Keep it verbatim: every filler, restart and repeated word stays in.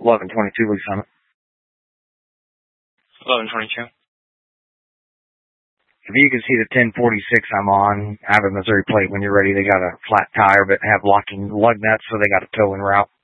eleven twenty-two, Lee Summit. eleven twenty-two. If you can see the ten forty-six I'm on, I have a Missouri plate when you're ready. They got a flat tire, but have locking lug nuts, so they got a towing route.